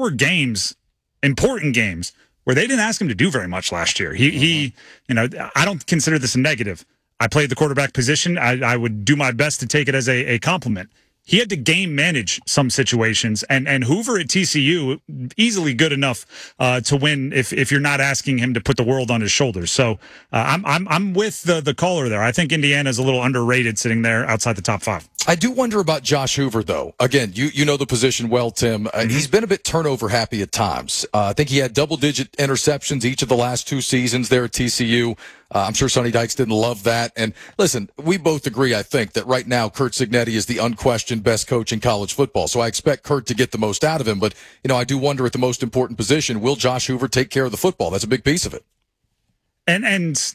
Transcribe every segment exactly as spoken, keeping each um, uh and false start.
were games, important games, where they didn't ask him to do very much last year. He, mm-hmm. he, you know, I don't consider this a negative. I played the quarterback position. I, I would do my best to take it as a, a compliment. He had to game manage some situations, and, and Hoover at T C U, easily good enough uh, to win if, if you're not asking him to put the world on his shoulders. So uh, I'm I'm I'm with the the caller there. I think Indiana's a little underrated sitting there outside the top five. I do wonder about Josh Hoover, though. Again, you you know the position well, Tim. Uh, mm-hmm. He's been a bit turnover happy at times. Uh, I think he had double-digit interceptions each of the last two seasons there at T C U. Uh, I'm sure Sonny Dykes didn't love that. And listen, we both agree, I think, that right now Curt Cignetti is the unquestioned best coach in college football. So I expect Curt to get the most out of him. But, you know, I do wonder at the most important position, will Josh Hoover take care of the football? That's a big piece of it. And, and,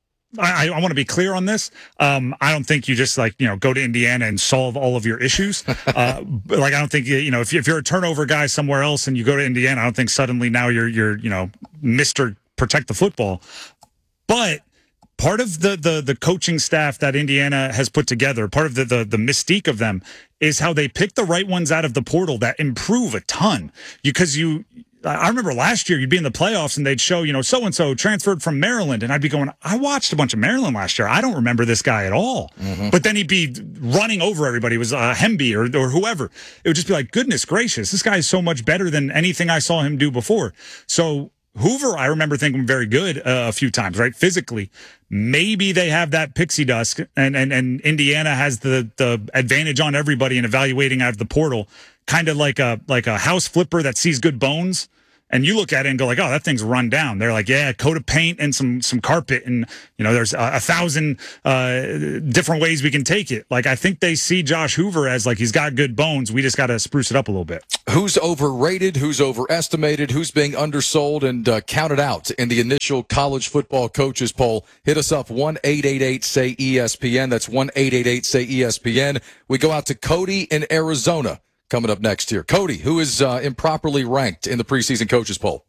I, I want to be clear on this. Um, I don't think you just like, you know, go to Indiana and solve all of your issues. Uh, like, I don't think, you know, if, you, if you're a turnover guy somewhere else and you go to Indiana, I don't think suddenly now you're, you're, you know, Mister Protect the Football. But part of the, the, the coaching staff that Indiana has put together, part of the, the, the mystique of them is how they pick the right ones out of the portal that improve a ton. Because you, I remember last year you'd be in the playoffs and they'd show, you know, so-and-so transferred from Maryland. And I'd be going, I watched a bunch of Maryland last year. I don't remember this guy at all. Mm-hmm. But then he'd be running over everybody. It was uh, Hemby or, or whoever. It would just be like, goodness gracious, this guy is so much better than anything I saw him do before. So Hoover, I remember thinking very good uh, a few times, right? Physically, maybe they have that pixie dust and, and, and Indiana has the, the advantage on everybody in evaluating out of the portal, kind of like a, like a house flipper that sees good bones. And you look at it and go like, oh, that thing's run down. They're like, yeah, coat of paint and some some carpet, and you know, there's a, a thousand uh, different ways we can take it. Like, I think they see Josh Hoover as like he's got good bones. We just got to spruce it up a little bit. Who's overrated? Who's overestimated? Who's being undersold and uh, counted out in the initial college football coaches poll? Hit us up one eight eight eight say E S P N. That's one eight eight eight say E S P N. We go out to Cody in Arizona. Coming up next here. Cody, who is uh, improperly ranked in the preseason coaches poll?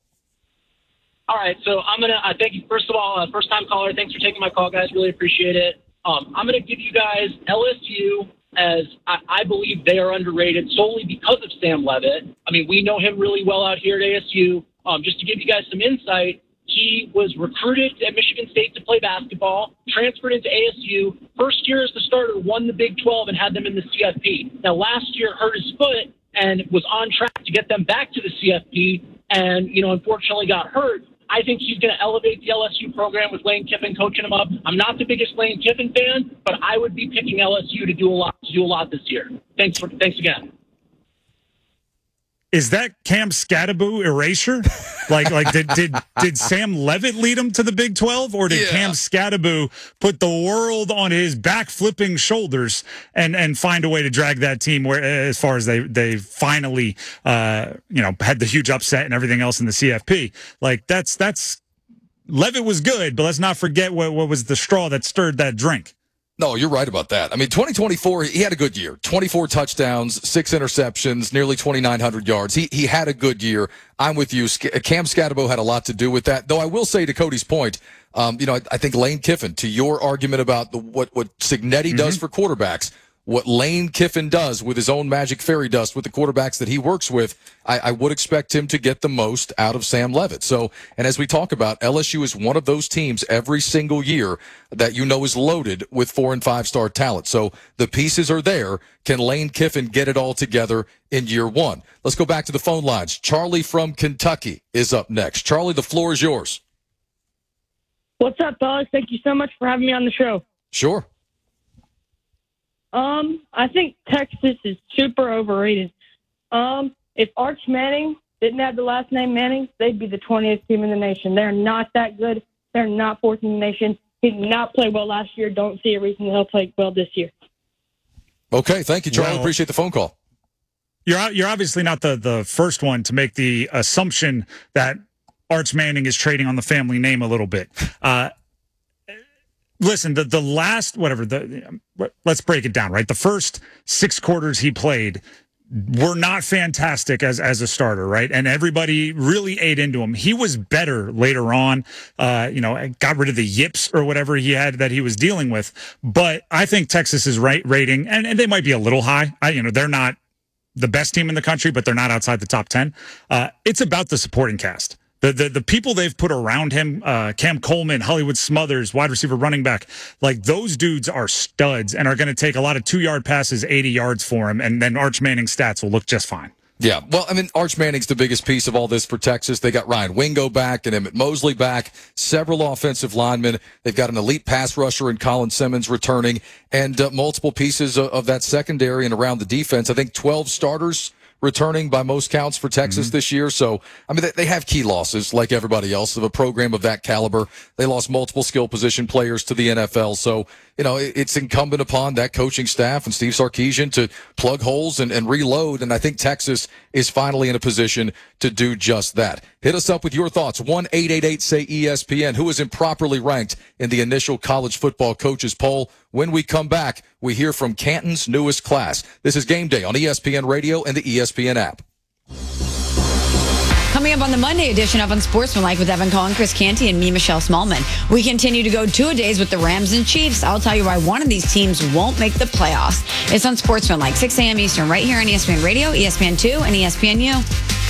All right, so I'm going to uh, thank you. First of all, uh, first-time caller, thanks for taking my call, guys. Really appreciate it. Um, I'm going to give you guys L S U as I, I believe they are underrated solely because of Sam Leavitt. I mean, we know him really well out here at A S U. Um, just to give you guys some insight, he was recruited at Michigan State to play basketball, transferred into A S U. First year as the starter, won the Big twelve and had them in the C F P. Now, last year hurt his foot and was on track to get them back to the C F P and, you know, unfortunately got hurt. I think he's going to elevate the L S U program with Lane Kiffin coaching him up. I'm not the biggest Lane Kiffin fan, but I would be picking L S U to do a lot to do a lot this year. Thanks for thanks again. Is that Cam Scatterbo erasure? Like, like did did did Sam Leavitt lead him to the Big twelve, or did yeah. Cam Scatterbo put the world on his back flipping shoulders and and find a way to drag that team where, as far as they they finally uh you know had the huge upset and everything else in the C F P? Like, that's that's Leavitt was good, but let's not forget what what was the straw that stirred that drink. No, you're right about that. I mean, twenty twenty-four, he had a good year. twenty-four touchdowns, six interceptions, nearly twenty-nine hundred yards. He he had a good year. I'm with you. Cam Scatterbo had a lot to do with that. Though I will say, to Cody's point, um, you know, I, I think Lane Kiffin, to your argument about the, what, what Cignetti mm-hmm. does for quarterbacks, what Lane Kiffin does with his own magic fairy dust with the quarterbacks that he works with, I, I would expect him to get the most out of Sam Leavitt. So, and as we talk about, L S U is one of those teams every single year that you know is loaded with four and five star talent. So the pieces are there. Can Lane Kiffin get it all together in year one? Let's go back to the phone lines. Charlie from Kentucky is up next. Charlie, the floor is yours. What's up, fellas? Thank you so much for having me on the show. Sure. Um, I think Texas is super overrated. Um, if Arch Manning didn't have the last name Manning, they'd be the twentieth team in the nation. They're not that good. They're not fourth in the nation. He did not play well last year. Don't see a reason he'll play well this year. Okay, thank you, Charlie. Well, appreciate the phone call. You're you're obviously not the the first one to make the assumption that Arch Manning is trading on the family name a little bit. Uh, Listen, the, the last, whatever, the let's break it down, right? The first six quarters he played were not fantastic as as a starter, right? And everybody really ate into him. He was better later on, uh, you know, got rid of the yips or whatever he had that he was dealing with. But I think Texas's right rating, and, and they might be a little high. I, you know, they're not the best team in the country, but they're not outside the top ten. Uh, it's about the supporting cast. The, the the people they've put around him, uh, Cam Coleman, Hollywood Smothers, wide receiver, running back, like those dudes are studs and are going to take a lot of two-yard passes, eighty yards for him, and then Arch Manning's stats will look just fine. Yeah, well, I mean, Arch Manning's the biggest piece of all this for Texas. They got Ryan Wingo back and Emmett Mosley back, several offensive linemen. They've got an elite pass rusher in Colin Simmons returning, and uh, multiple pieces of, of that secondary and around the defense. I think twelve starters returning by most counts for Texas mm-hmm. this year. So, I mean, they, they have key losses like everybody else of a program of that caliber. They lost multiple skill position players to the N F L. So, you know, it, it's incumbent upon that coaching staff and Steve Sarkisian to plug holes and, and reload. And I think Texas is finally in a position to do just that. Hit us up with your thoughts. one eight eight eight say E S P N. Who is improperly ranked in the initial college football coaches poll? When we come back, we hear from Canton's newest class. This is Game Day on E S P N Radio and the E S P N app. Coming up on the Monday edition of Unsportsmanlike with Evan Cohen, Chris Canty, and me, Michelle Smallman. We continue to go two-a-days with the Rams and Chiefs. I'll tell you why one of these teams won't make the playoffs. It's Unsportsmanlike, six a.m. Eastern, right here on E S P N Radio, E S P N two, and E S P N U.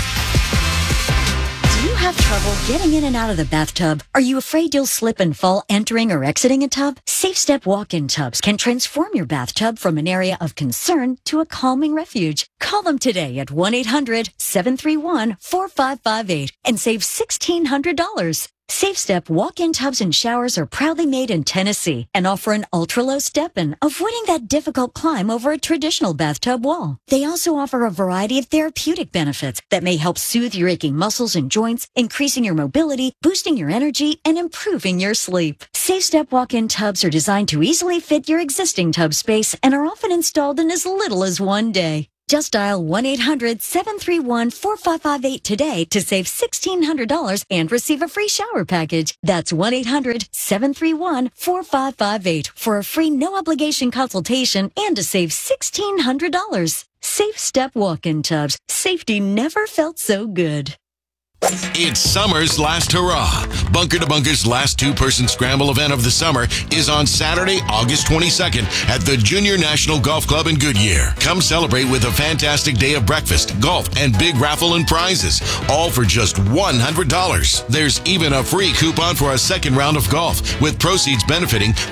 Do you have trouble getting in and out of the bathtub? Are you afraid you'll slip and fall entering or exiting a tub? SafeStep walk-in tubs can transform your bathtub from an area of concern to a calming refuge. Call them today at one eight hundred seven three one four five five eight and save sixteen hundred dollars. SafeStep walk-in tubs and showers are proudly made in Tennessee and offer an ultra-low step-in, avoiding that difficult climb over a traditional bathtub wall. They also offer a variety of therapeutic benefits that may help soothe your aching muscles and joints, increasing your mobility, boosting your energy, and improving your sleep. SafeStep walk-in tubs are designed to easily fit your existing tub space and are often installed in as little as one day. Just dial one eight hundred seven three one four five five eight today to save sixteen hundred dollars and receive a free shower package. That's one eight hundred seven three one four five five eight for a free no-obligation consultation and to save sixteen hundred dollars. SafeStep walk-in tubs. Safety never felt so good. It's summer's last hurrah. Bunker to Bunker's last two-person scramble event of the summer is on Saturday, August twenty-second at the Junior National Golf Club in Goodyear. Come celebrate with a fantastic day of breakfast, golf, and big raffle and prizes, all for just one hundred dollars. There's even a free coupon for a second round of golf, with proceeds benefiting